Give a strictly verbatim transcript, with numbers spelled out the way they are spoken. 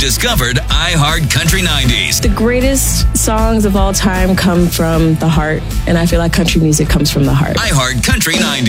discovered iHeart Country nineties. The greatest songs of all time come from the heart, and I feel like country music comes from the heart. iHeart Country nineties.